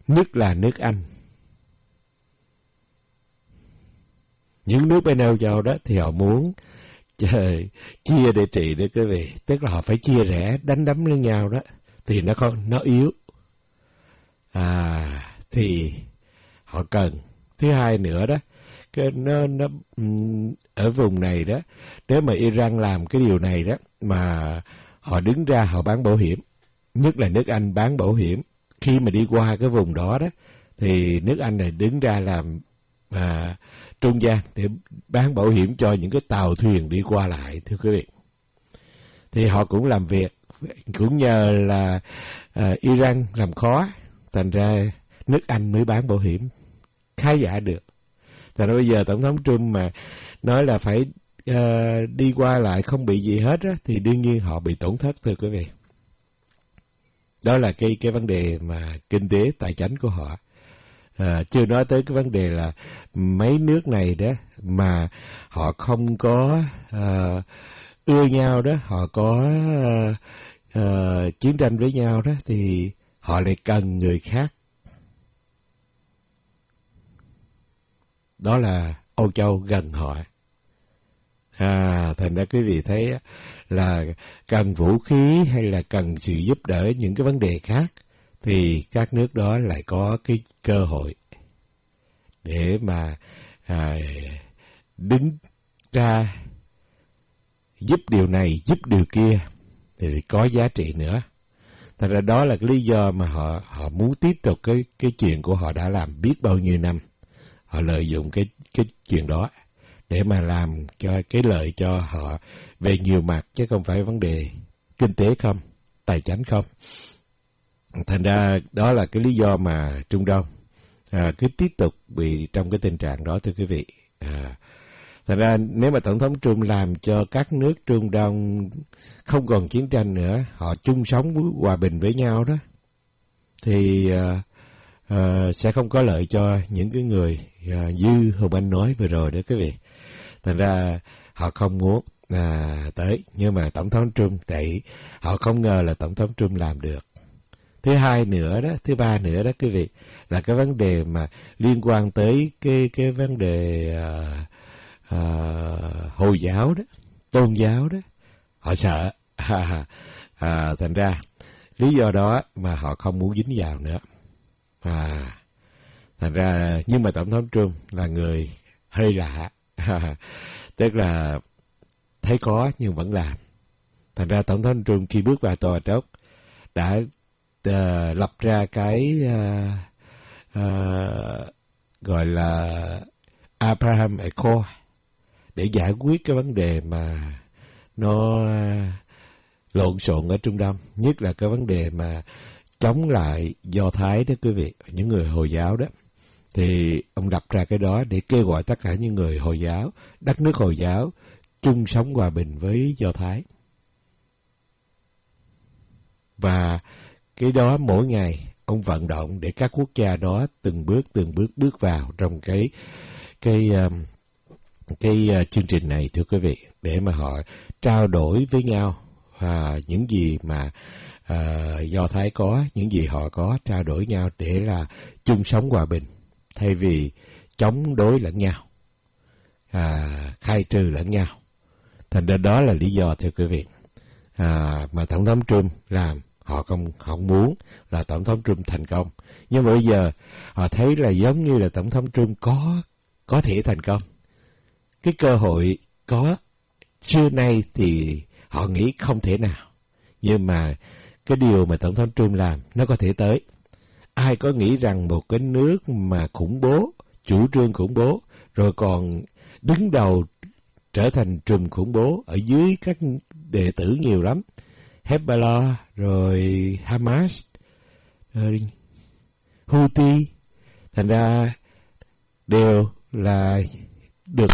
nhất là nước Anh. Những nước bên Âu Châu đó thì họ muốn chia để trị đó quý vị, tức là họ phải chia rẽ, đánh đấm lên nhau đó, thì nó yếu. Thì họ cần. Thứ hai nữa đó, nó ở vùng này đó, nếu mà Iran làm cái điều này đó, mà họ đứng ra họ bán bảo hiểm, nhất là nước Anh bán bảo hiểm, khi mà đi qua cái vùng đó đó, thì nước Anh này đứng ra làm trung gian để bán bảo hiểm cho những cái tàu thuyền đi qua lại, thưa quý vị. Thì họ cũng làm việc, cũng nhờ là Iran làm khó, thành ra nước Anh mới bán bảo hiểm khá giả được. Thành ra bây giờ Tổng thống Trump mà nói là phải đi qua lại không bị gì hết á, thì đương nhiên họ bị tổn thất, thưa quý vị. Đó là cái vấn đề mà kinh tế tài chính của họ. Chưa nói tới cái vấn đề là mấy nước này đó mà họ không có ưa nhau đó, họ có chiến tranh với nhau đó, thì họ lại cần người khác. Đó là Âu Châu gần họ. Thành ra quý vị thấy là cần vũ khí hay là cần sự giúp đỡ những cái vấn đề khác, thì các nước đó lại có cái cơ hội để mà đứng ra giúp điều này, giúp điều kia, thì có giá trị nữa. Thật ra đó là cái lý do mà họ muốn tiếp tục cái chuyện của họ đã làm biết bao nhiêu năm. Họ lợi dụng cái chuyện đó để mà làm cho cái lợi cho họ về nhiều mặt, chứ không phải vấn đề kinh tế không, tài chính không. Thành ra đó là cái lý do mà Trung Đông cứ tiếp tục bị trong cái tình trạng đó, thưa quý vị. Thành ra nếu mà Tổng thống Trump làm cho các nước Trung Đông không còn chiến tranh nữa, họ chung sống hòa bình với nhau đó, thì sẽ không có lợi cho những cái người như Hồng Anh nói vừa rồi đó quý vị. Thành ra họ không muốn tới, nhưng mà Tổng thống Trump đẩy, họ không ngờ là Tổng thống Trump làm được. Thứ ba nữa đó quý vị, là cái vấn đề mà liên quan tới cái vấn đề Hồi giáo đó, tôn giáo đó, họ sợ. Thành ra lý do đó mà họ không muốn dính vào nữa. Thành ra, nhưng mà Tổng thống Trump là người hơi lạ, tức là thấy có nhưng vẫn làm. Thành ra Tổng thống Trump khi bước vào Tòa Trốc đã lập ra cái gọi là Abraham Accord để giải quyết cái vấn đề mà nó lộn xộn ở Trung Đông, nhất là cái vấn đề mà chống lại Do Thái đó quý vị, những người Hồi giáo đó. Thì ông đặt ra cái đó để kêu gọi tất cả những người Hồi giáo, đất nước Hồi giáo chung sống hòa bình với Do Thái. Và cái đó mỗi ngày ông vận động để các quốc gia đó từng bước bước vào trong cái chương trình này, thưa quý vị, để mà họ trao đổi với nhau những gì mà Do Thái có, những gì họ có, trao đổi nhau để là chung sống hòa bình, thay vì chống đối lẫn nhau, khai trừ lẫn nhau. Thành ra đó là lý do, thưa quý vị, mà Tổng thống Trump làm. Họ không muốn là Tổng thống Trump thành công. Nhưng mà bây giờ họ thấy là giống như là Tổng thống Trump có thể thành công. Cái cơ hội có, xưa nay thì họ nghĩ không thể nào. Nhưng mà cái điều mà Tổng thống Trump làm nó có thể tới. Ai có nghĩ rằng một cái nước mà khủng bố, chủ trương khủng bố, rồi còn đứng đầu trở thành trùm khủng bố, ở dưới các đệ tử nhiều lắm, Hezbollah, rồi Hamas, rồi Houthi, thành ra đều là được.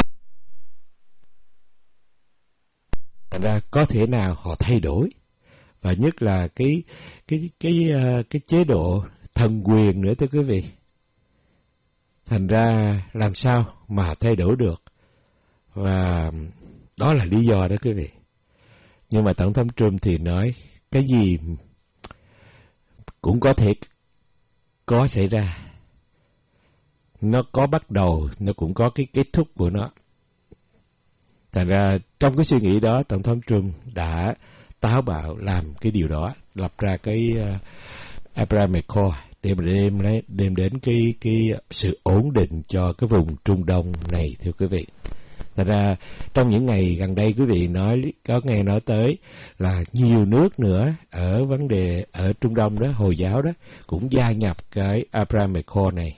Thành ra có thể nào họ thay đổi, và nhất là cái chế độ thần quyền nữa, thưa quý vị. Thành ra làm sao mà thay đổi được, và đó là lý do đó quý vị. Nhưng mà Tổng thống Trump thì nói cái gì cũng có có xảy ra. Nó có bắt đầu, nó cũng có cái kết thúc của nó. Thành ra trong cái suy nghĩ đó, Tổng thống Trump đã táo bạo làm cái điều đó, lập ra cái Abraham Accord để mà đem đến cái sự ổn định cho cái vùng Trung Đông này, thưa quý vị. Thật ra trong những ngày gần đây quý vị có nghe nói tới là nhiều nước nữa ở vấn đề ở Trung Đông đó, Hồi giáo đó, cũng gia nhập cái Abraham Accord này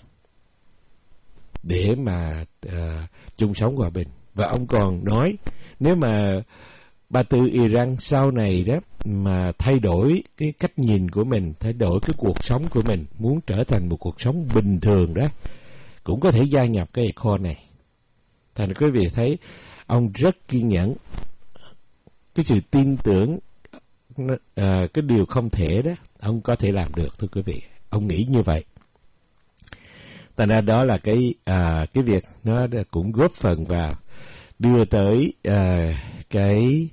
để mà chung sống hòa bình. Và ông còn nói nếu mà Ba Tư Iran sau này đó mà thay đổi cái cách nhìn của mình, thay đổi cái cuộc sống của mình, muốn trở thành một cuộc sống bình thường đó, cũng có thể gia nhập cái Accord này. Thành ra quý vị thấy ông rất kiên nhẫn. Cái sự tin tưởng cái điều không thể đó, ông có thể làm được, thưa quý vị. Ông nghĩ như vậy. Thành ra đó là cái việc nó cũng góp phần vào đưa tới cái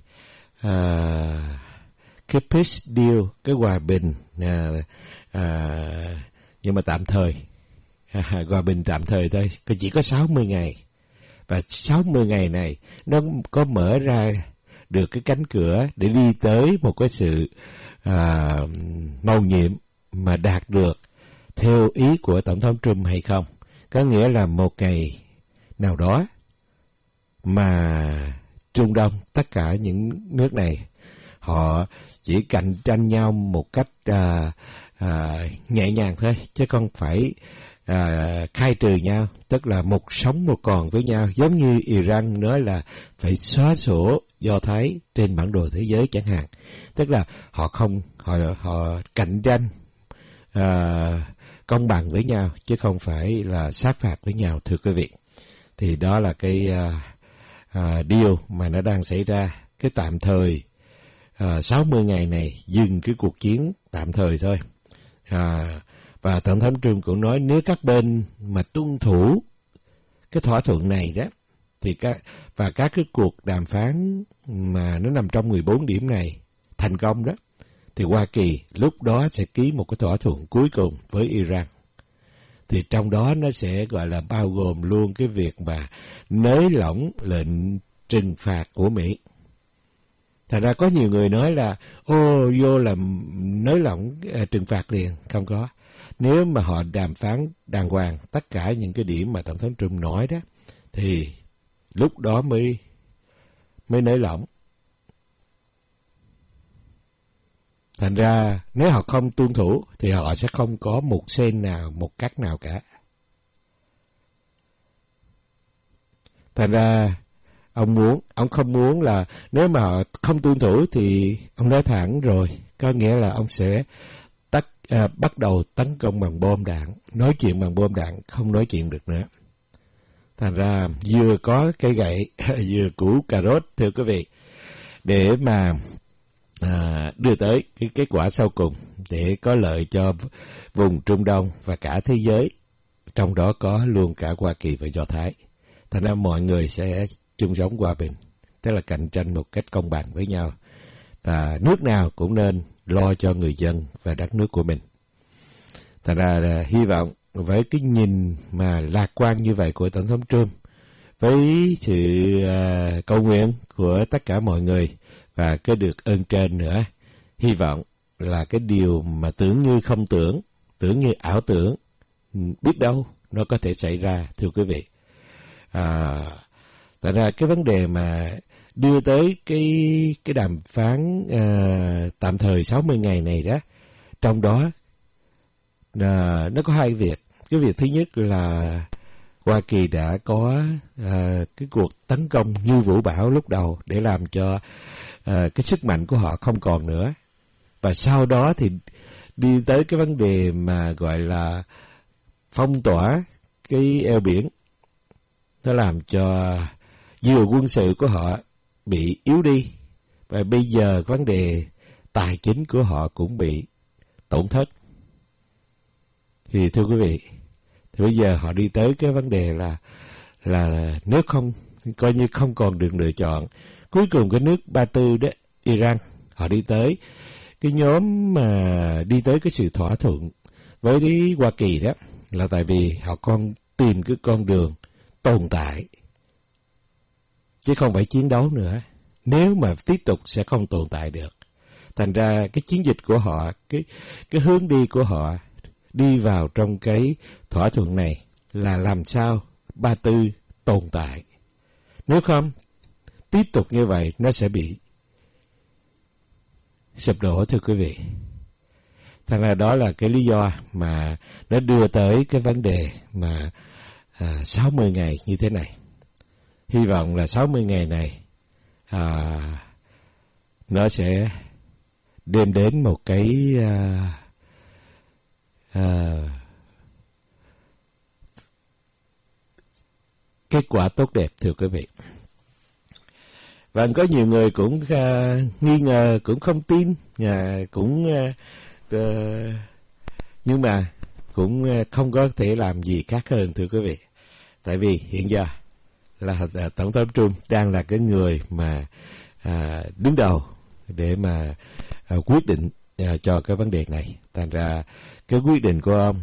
peace deal, cái hòa bình nhưng mà tạm thời, hòa bình tạm thời thôi, chỉ có 60 ngày. Và 60 ngày này nó có mở ra được cái cánh cửa để đi tới một cái sự mầu nhiệm mà đạt được theo ý của Tổng thống Trump hay không. Có nghĩa là một ngày nào đó mà Trung Đông, tất cả những nước này, họ chỉ cạnh tranh nhau một cách nhẹ nhàng thôi, chứ không phải khai trừ nhau, tức là một sống một còn với nhau, giống như Iran nói là phải xóa sổ Do Thái trên bản đồ thế giới chẳng hạn. Tức là họ cạnh tranh công bằng với nhau, chứ không phải là sát phạt với nhau, thưa quý vị. Thì đó là cái deal mà nó đang xảy ra. Cái tạm thời 60 ngày này dừng cái cuộc chiến tạm thời thôi. Và Tổng thống Trump cũng nói nếu các bên mà tuân thủ cái thỏa thuận này đó, thì các cái cuộc đàm phán mà nó nằm trong 14 điểm này thành công đó, thì Hoa Kỳ lúc đó sẽ ký một cái thỏa thuận cuối cùng với Iran. Thì trong đó nó sẽ gọi là bao gồm luôn cái việc mà nới lỏng lệnh trừng phạt của Mỹ. Thật ra có nhiều người nói là vô là nới lỏng trừng phạt liền, không có. Nếu mà họ đàm phán đàng hoàng tất cả những cái điểm mà Tổng thống Trump nói đó, thì lúc đó mới nới lỏng. Thành ra nếu họ không tuân thủ thì họ sẽ không có một sen nào, một cắt nào cả. Thành ra ông không muốn là nếu mà họ không tuân thủ thì ông nói thẳng rồi, có nghĩa là ông sẽ bắt đầu tấn công bằng bom đạn, nói chuyện bằng bom đạn, không nói chuyện được nữa. Thành ra vừa có cây gậy, vừa củ cà rốt, thưa quý vị, để mà đưa tới cái kết quả sau cùng để có lợi cho vùng Trung Đông và cả thế giới, trong đó có luôn cả Hoa Kỳ và Do Thái. Thành ra mọi người sẽ chung sống hòa bình, tức là cạnh tranh một cách công bằng với nhau, và nước nào cũng nên lo cho người dân và đất nước của mình. Thành ra là hy vọng với cái nhìn mà lạc quan như vậy của Tổng thống Trump, với sự cầu nguyện của tất cả mọi người và cái được ơn trên nữa, hy vọng là cái điều mà tưởng như không tưởng, tưởng như ảo tưởng, biết đâu nó có thể xảy ra, thưa quý vị. Tại ra cái vấn đề mà đưa tới cái đàm phán tạm thời 60 ngày này đó, trong đó nó có hai việc. Cái việc thứ nhất là Hoa Kỳ đã có cái cuộc tấn công như vũ bão lúc đầu để làm cho cái sức mạnh của họ không còn nữa. Và sau đó thì đi tới cái vấn đề mà gọi là phong tỏa cái eo biển. Nó làm cho nhiều quân sự của họ bị yếu đi. Và bây giờ vấn đề tài chính của họ cũng bị tổn thất. Thì thưa quý vị, thì bây giờ họ đi tới cái vấn đề là nếu không, coi như không còn đường lựa chọn. Cuối cùng cái nước Ba Tư đó, Iran, họ đi tới cái nhóm mà đi tới cái sự thỏa thuận với Hoa Kỳ đó là tại vì họ tìm cái con đường tồn tại chứ không phải chiến đấu nữa. Nếu mà tiếp tục sẽ không tồn tại được. Thành ra cái chiến dịch của họ, cái hướng đi của họ đi vào trong cái thỏa thuận này là làm sao Ba Tư tồn tại. Nếu không, tiếp tục như vậy nó sẽ bị sụp đổ, thưa quý vị. Thành ra đó là cái lý do mà nó đưa tới cái vấn đề mà 60 ngày như thế này. Hy vọng là 60 ngày này nó sẽ đem đến một cái kết quả tốt đẹp, thưa quý vị. Và có nhiều người cũng nghi ngờ, cũng không tin, nhưng mà cũng không có thể làm gì khác hơn, thưa quý vị. Tại vì hiện giờ là Tổng thống Trump đang là cái người mà đứng đầu để mà quyết định cho cái vấn đề này. Thành ra cái quyết định của ông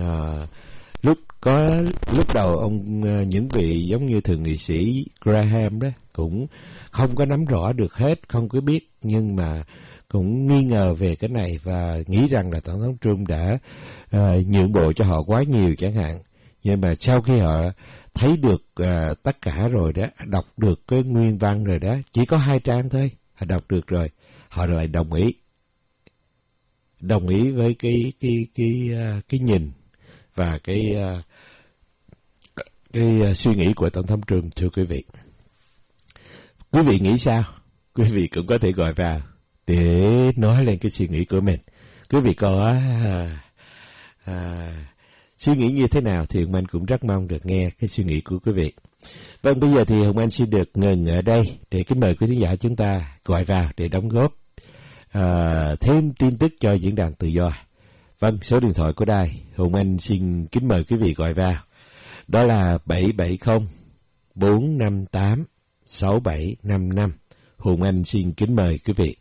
lúc đầu ông những vị giống như thượng nghị sĩ Graham đó cũng không có nắm rõ được hết, không có biết, nhưng mà cũng nghi ngờ về cái này và nghĩ rằng là Tổng thống Trump đã nhượng bộ cho họ quá nhiều chẳng hạn. Nhưng mà sau khi họ thấy được tất cả rồi đó, đọc được cái nguyên văn rồi đó, chỉ có 2 trang thôi, họ đọc được rồi, họ lại đồng ý với cái nhìn và cái suy nghĩ của Tổng thống Trump, thưa quý vị. Quý vị nghĩ sao? Quý vị cũng có thể gọi vào để nói lên cái suy nghĩ của mình. Quý vị có suy nghĩ như thế nào thì Hùng Anh cũng rất mong được nghe cái suy nghĩ của quý vị. Vâng, bây giờ thì Hùng Anh xin được ngừng ở đây để kính mời quý khán giả chúng ta gọi vào để đóng góp thêm tin tức cho Diễn đàn Tự Do. Vâng, số điện thoại của đài Hùng Anh xin kính mời quý vị gọi vào. Đó là 770-458-6755. Hùng Anh xin kính mời quý vị.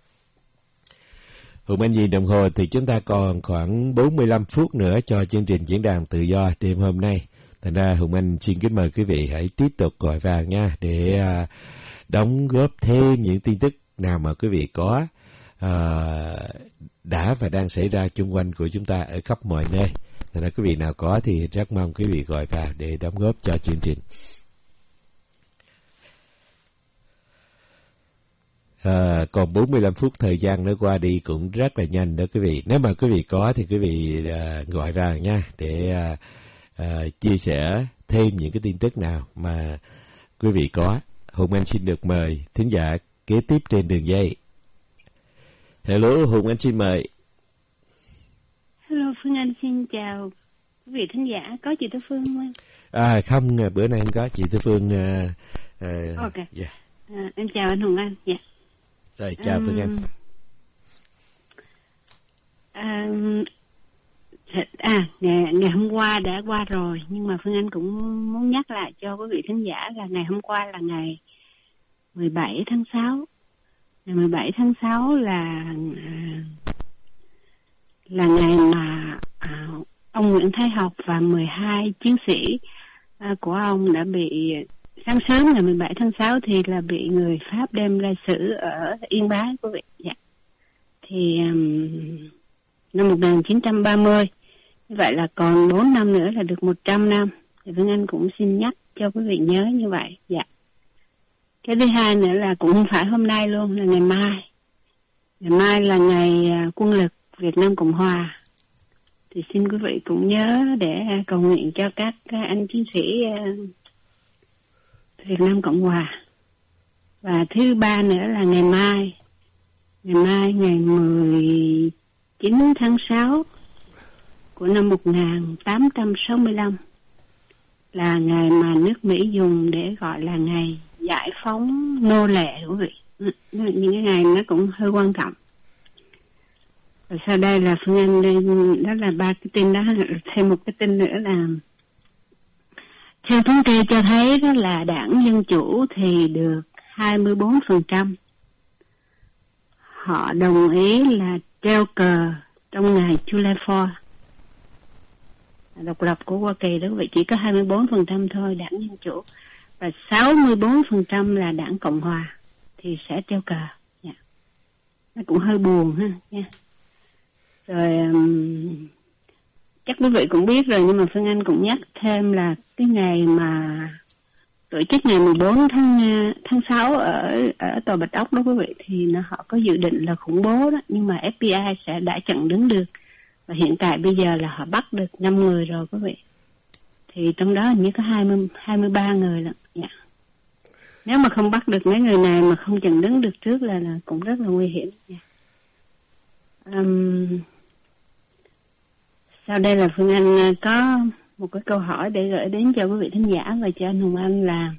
Hùng Anh nhìn đồng hồ thì chúng ta còn khoảng 45 phút nữa cho chương trình Diễn đàn Tự Do đêm hôm nay. Thành ra Hùng Anh xin kính mời quý vị hãy tiếp tục gọi vào nha, để đóng góp thêm những tin tức nào mà quý vị có đã và đang xảy ra chung quanh của chúng ta ở khắp mọi nơi. Thành ra quý vị nào có thì rất mong quý vị gọi vào để đóng góp cho chương trình. Còn 45 phút thời gian nữa qua đi cũng rất là nhanh đó quý vị. Nếu mà quý vị có thì quý vị gọi vào nha, để chia sẻ thêm những cái tin tức nào mà quý vị có. Hùng Anh xin được mời thính giả kế tiếp trên đường dây. Hello, Hùng Anh xin mời. Hello, Phương Anh xin chào quý vị thính giả. Có chị Tư Phương không? Không, bữa nay không có. Chị Tư Phương. Ok. Yeah. Em chào anh Hùng Anh. Yeah. Rồi, chào Phương Anh. Ngày hôm qua đã qua rồi, nhưng mà Phương Anh cũng muốn nhắc lại cho quý vị thính giả là ngày hôm qua là ngày 17 tháng 6. Ngày 17 tháng 6 là ngày mà ông Nguyễn Thái Học và 12 chiến sĩ của ông đã bị, sáng sớm ngày 17 tháng 6 thì là bị người Pháp đem ra xử ở Yên Bái, quý vị. Dạ. Thì năm 1930, như vậy là còn 4 năm nữa là được 100 năm. Thì Phương Anh cũng xin nhắc cho quý vị nhớ như vậy. Dạ. Cái thứ hai nữa là cũng không phải hôm nay luôn, là ngày mai. Ngày mai là ngày quân lực Việt Nam Cộng Hòa. Thì xin quý vị cũng nhớ để cầu nguyện cho các anh chiến sĩ Việt Nam Cộng Hòa. Và thứ ba nữa là ngày mai ngày 19 tháng 6 của năm 1865 là ngày mà nước Mỹ dùng để gọi là ngày giải phóng nô lệ, quý vị. Những cái ngày nó cũng hơi quan trọng. Và sau đây là Phương Anh đây, đó là 3 cái tin đó. Thêm một cái tin nữa là theo thống kê cho thấy đó là Đảng Dân Chủ thì được 24%. Họ đồng ý là treo cờ trong ngày July 4. độc lập của Hoa Kỳ đó quý vị, chỉ có 24% thôi đảng Dân Chủ, và 64% là đảng Cộng Hòa thì sẽ treo cờ. Nó cũng hơi buồn ha nha. Rồi chắc quý vị cũng biết rồi, nhưng mà Phương Anh cũng nhắc thêm là cái ngày mà tổ chức ngày 14 tháng 6 ở tòa Bạch Ốc đó quý vị, thì họ có dự định là khủng bố đó, nhưng mà FBI đã chặn đứng được, và hiện tại bây giờ là họ bắt được 5 người rồi quý vị, thì trong đó hình như có 23 người lận. Nếu mà không bắt được mấy người này mà không chặn đứng được trước là cũng rất là nguy hiểm nha. Sau đây là Phương Anh có một cái câu hỏi để gửi đến cho quý vị thính giả và cho anh Hùng Anh là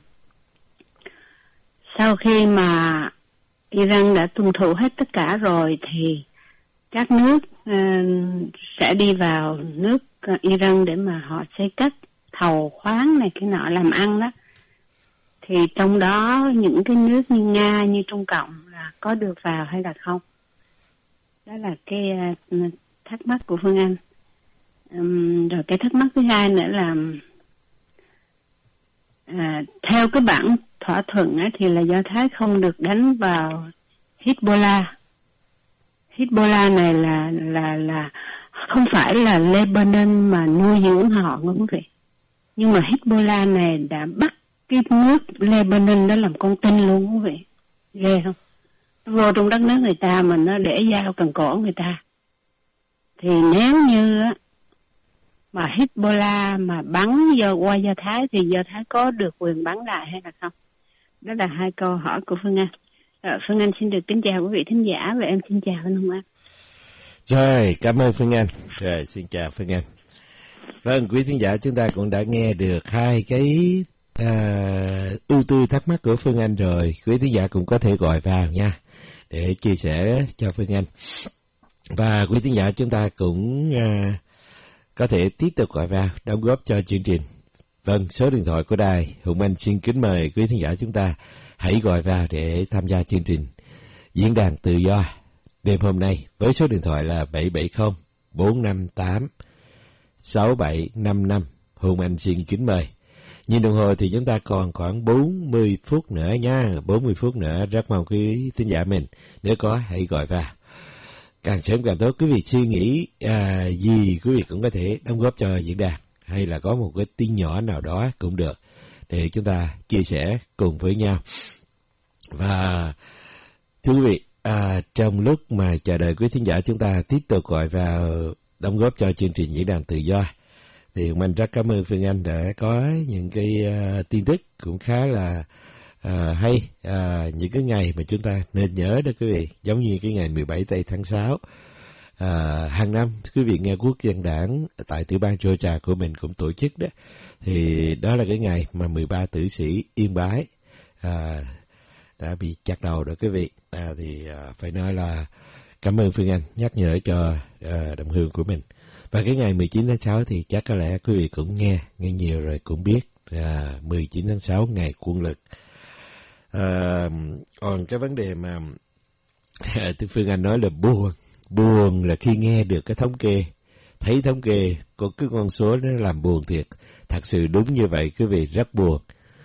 sau khi mà Iran đã tuân thủ hết tất cả rồi thì các nước sẽ đi vào nước Iran để mà họ xây cất thầu khoáng này cái nọ làm ăn đó, thì trong đó những cái nước như Nga, như Trung Cộng là có được vào hay là không? Đó là cái thắc mắc của Phương Anh. Rồi cái thắc mắc thứ hai nữa là theo cái bản thỏa thuận ấy, thì là Do Thái không được đánh vào Hezbollah. Hezbollah này là không phải là Lebanon mà nuôi dưỡng họ nghe quý vị, nhưng mà Hezbollah này đã bắt cái nước Lebanon đó làm con tin luôn quý vị, ghê không? Nó vô trong đất nước người ta mà nó để dao cần cổ người ta, thì nếu như á mà Hezbollah mà bắn qua Do Thái thì Do Thái có được quyền bắn lại hay là không? Đó là hai câu hỏi của Phương Anh. Phương Anh xin được kính chào quý vị thính giả, và em xin chào anh Hùng Anh. Rồi, cảm ơn Phương Anh. Rồi, xin chào Phương Anh. Vâng, quý thính giả, chúng ta cũng đã nghe được hai cái ưu tư thắc mắc của Phương Anh rồi. Quý thính giả cũng có thể gọi vào nha, để chia sẻ cho Phương Anh. Và quý thính giả, chúng ta cũng có thể tiếp tục gọi vào đóng góp cho chương trình. Vâng, số điện thoại của đài Hùng Anh xin kính mời quý thính giả chúng ta hãy gọi vào để tham gia chương trình Diễn đàn Tự Do đêm hôm nay với số điện thoại là 770-458-6755. Hùng Anh xin kính mời. Nhìn đồng hồ thì chúng ta còn khoảng 40 phút nữa nha, 40 phút nữa. Rất mong quý thính giả mình nếu có hãy gọi vào. Càng sớm càng tốt. Quý vị suy nghĩ gì quý vị cũng có thể đóng góp cho diễn đàn, hay là có một cái tin nhỏ nào đó cũng được để chúng ta chia sẻ cùng với nhau. Và thưa quý vị, trong lúc mà chờ đợi quý thính giả chúng ta tiếp tục gọi vào đóng góp cho chương trình Diễn đàn Tự Do, thì mình rất cảm ơn Phương Anh đã có những cái tin tức cũng khá là hay, những cái ngày mà chúng ta nên nhớ đó quý vị, giống như cái ngày 17 tây tháng 6 hàng năm quý vị nghe Quốc dân đảng tại tiểu bang Georgia của mình cũng tổ chức đó, thì đó là cái ngày mà 13 tử sĩ Yên Bái đã bị chặt đầu đó quý vị. Thì phải nói là cảm ơn Phương Anh nhắc nhở cho đồng hương của mình. Và cái ngày 19 tháng 6 thì chắc có lẽ quý vị cũng nghe nhiều rồi, cũng biết 19 tháng 6 ngày quân lực. Còn cái vấn đề mà Phương Anh nói là buồn là khi nghe được cái thống kê, thấy thống kê có cái con số nó làm buồn thiệt. Thật sự đúng như vậy quý vị, rất buồn.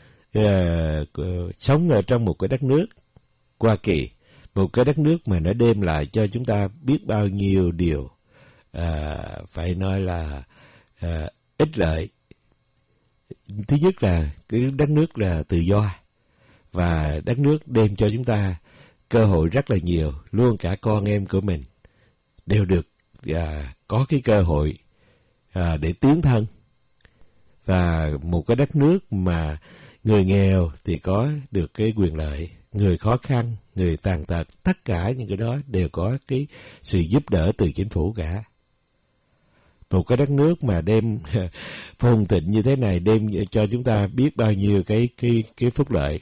Sống ở trong một cái đất nước Hoa Kỳ, một cái đất nước mà nó đem lại cho chúng ta biết bao nhiêu điều phải nói là ích lợi. Thứ nhất là cái đất nước là tự do, và đất nước đem cho chúng ta cơ hội rất là nhiều, luôn cả con em của mình đều được có cái cơ hội để tiến thân. Và một cái đất nước mà người nghèo thì có được cái quyền lợi, người khó khăn, người tàn tật, tất cả những cái đó đều có cái sự giúp đỡ từ chính phủ cả. Một cái đất nước mà đem phồn thịnh như thế này, đem cho chúng ta biết bao nhiêu cái phúc lợi.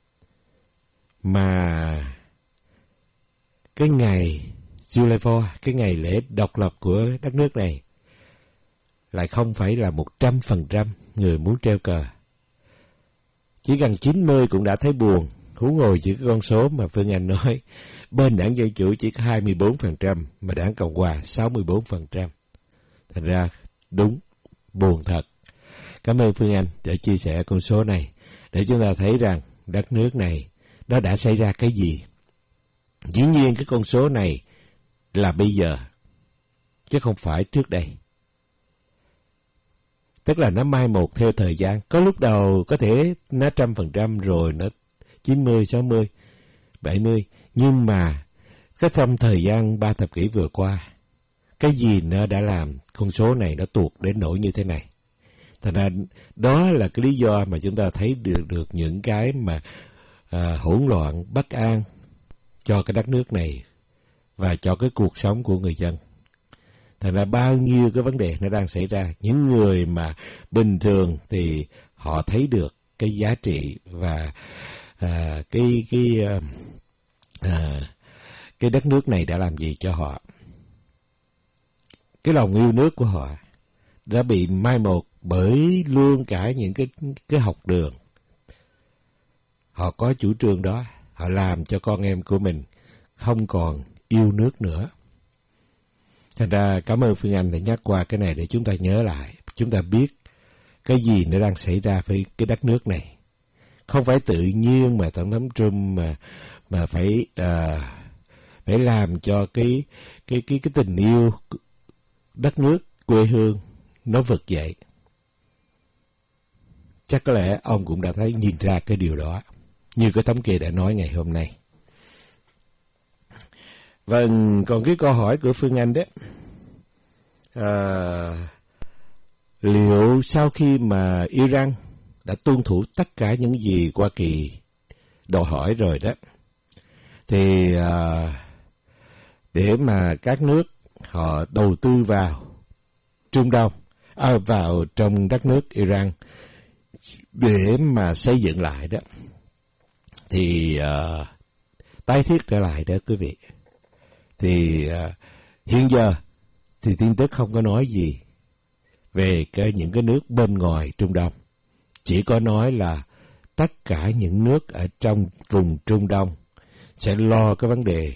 Mà cái ngày July 4, cái ngày lễ độc lập của đất nước này, lại không phải là 100% người muốn treo cờ. Chỉ gần 90 cũng đã thấy buồn, huống hồ chỉ cái con số mà Phương Anh nói, bên đảng Dân Chủ chỉ có 24%, mà đảng Cộng Hòa 64%. Thành ra đúng, buồn thật. Cảm ơn Phương Anh để chia sẻ con số này, để chúng ta thấy rằng đất nước này nó đã xảy ra cái gì. Dĩ nhiên cái con số này là bây giờ, chứ không phải trước đây. Tức là nó mai một theo thời gian. Có lúc đầu có thể nó 100%, rồi nó 90, 60, 70. Nhưng mà cái trong thời gian 3 thập kỷ vừa qua, cái gì nó đã làm con số này nó tuột đến nỗi như thế này. Thành ra đó là cái lý do mà chúng ta thấy được những cái mà hỗn loạn, bất an cho cái đất nước này và cho cái cuộc sống của người dân. Thành ra bao nhiêu cái vấn đề nó đang xảy ra. Những người mà bình thường thì họ thấy được cái giá trị và cái đất nước này đã làm gì cho họ. Cái lòng yêu nước của họ đã bị mai một bởi luôn cả những cái học đường. Họ có chủ trương đó, họ làm cho con em của mình không còn yêu nước nữa. Thành ra cảm ơn Phương Anh đã nhắc qua cái này để chúng ta nhớ lại, chúng ta biết cái gì nó đang xảy ra với cái đất nước này. Không phải tự nhiên mà Tổng thống Trump mà phải làm cho cái tình yêu đất nước, quê hương nó vực dậy. Chắc có lẽ ông cũng đã thấy nhìn ra cái điều đó, như cái thống kê đã nói ngày hôm nay. Vâng, còn cái câu hỏi của Phương Anh đấy, liệu sau khi mà Iran đã tuân thủ tất cả những gì Hoa Kỳ đòi hỏi rồi đó, thì để mà các nước họ đầu tư vào Trung Đông, vào trong đất nước Iran để mà xây dựng lại đó, thì tái thiết trở lại đó quý vị. Thì hiện giờ thì tin tức không có nói gì về những cái nước bên ngoài Trung Đông. Chỉ có nói là tất cả những nước ở trong vùng Trung Đông sẽ lo cái vấn đề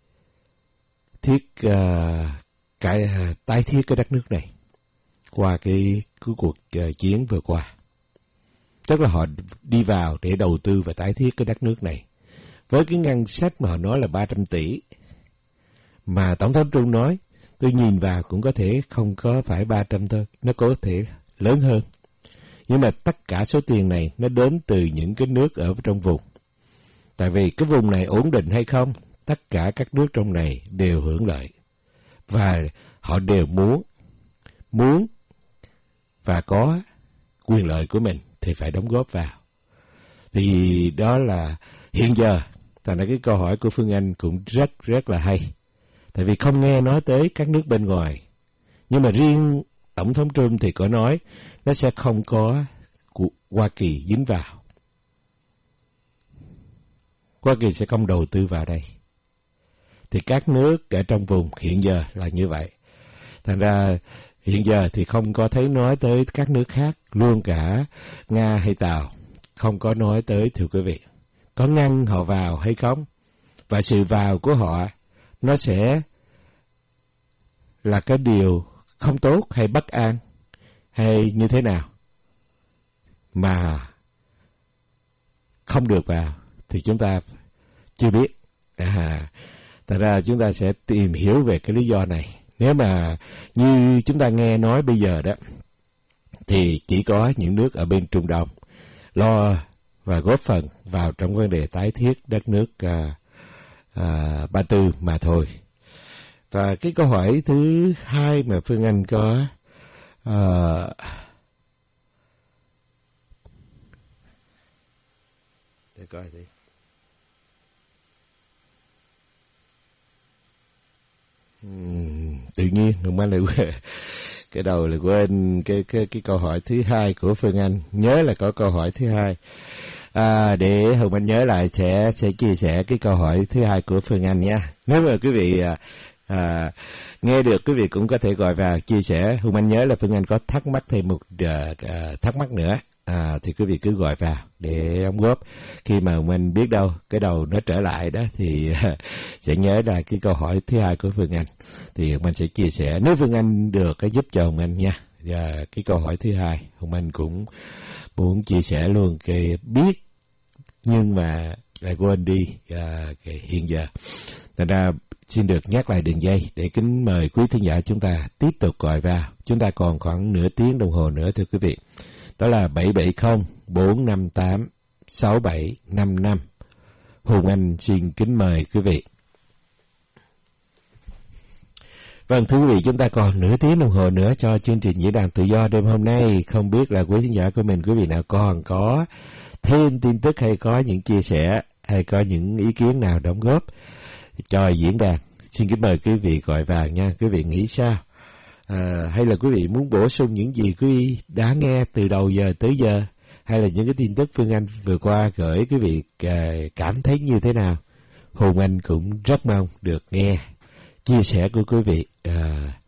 tái thiết cái đất nước này qua cái cuộc chiến vừa qua. Tức là họ đi vào để đầu tư và tái thiết cái đất nước này. Với cái ngân sách mà họ nói là 300 tỷ, mà Tổng thống Trung nói, tôi nhìn vào cũng có thể không có phải 300 thôi, nó có thể lớn hơn. Nhưng mà tất cả số tiền này nó đến từ những cái nước ở trong vùng. Tại vì cái vùng này ổn định hay không, tất cả các nước trong này đều hưởng lợi. Và họ đều muốn và có quyền lợi của mình thì phải đóng góp vào. Thì đó là hiện giờ. Thành ra cái câu hỏi của Phương Anh cũng rất là hay. Tại vì không nghe nói tới các nước bên ngoài. Nhưng mà riêng Tổng thống Trump thì có nói nó sẽ không có Hoa Kỳ dính vào. Hoa Kỳ sẽ không đầu tư vào đây. Thì các nước ở trong vùng hiện giờ là như vậy. Thành ra hiện giờ thì không có thấy nói tới các nước khác, luôn cả Nga hay Tàu, không có nói tới, thưa quý vị. Có ngăn họ vào hay không? Và sự vào của họ nó sẽ là cái điều không tốt hay bất an hay như thế nào mà không được vào thì chúng ta chưa biết. Thật ra chúng ta sẽ tìm hiểu về cái lý do này. Nếu mà như chúng ta nghe nói bây giờ đó, thì chỉ có những nước ở bên Trung Đông lo và góp phần vào trong vấn đề tái thiết đất nước Ba Tư mà thôi. Và cái câu hỏi thứ hai mà Phương Anh có để coi đi. Tự nhiên Hùng Anh lại cái đầu là quên cái câu hỏi thứ hai của Phương Anh. Nhớ là có câu hỏi thứ hai. Để Hùng Anh nhớ lại sẽ chia sẻ cái câu hỏi thứ hai của Phương Anh nha. Nếu mà quý vị nghe được, quý vị cũng có thể gọi vào chia sẻ. Hùng Anh nhớ là Phương Anh có thắc mắc thêm một thắc mắc nữa. Thì quý vị cứ gọi vào để đóng góp. Khi mà Hùng Anh biết đâu cái đầu nó trở lại đó thì sẽ nhớ là cái câu hỏi thứ hai của Phương Anh. Thì Hùng Anh sẽ chia sẻ. Nếu Phương Anh được giúp cho Hùng Anh nha, Và cái câu hỏi thứ hai, Hùng Anh cũng muốn chia sẻ luôn cái biết nhưng mà lại quên đi cái hiện giờ. Thành ra xin được nhắc lại đường dây để kính mời quý thính giả chúng ta tiếp tục gọi vào. Chúng ta còn khoảng nửa tiếng đồng hồ nữa thưa quý vị. Đó là 770-458-6755. Hùng Anh xin kính mời quý vị. Vâng, thưa quý vị, chúng ta còn nửa tiếng đồng hồ nữa cho chương trình Diễn đàn Tự do đêm hôm nay. Không biết là quý khán giả của mình, quý vị nào còn có thêm tin tức hay có những chia sẻ hay có những ý kiến nào đóng góp cho diễn đàn. Xin kính mời quý vị gọi vào nha. Quý vị nghĩ sao? Hay là quý vị muốn bổ sung những gì quý vị đã nghe từ đầu giờ tới giờ, hay là những cái tin tức Phương Anh vừa qua gửi quý vị cảm thấy như thế nào? Hùng Anh cũng rất mong được nghe chia sẻ của quý vị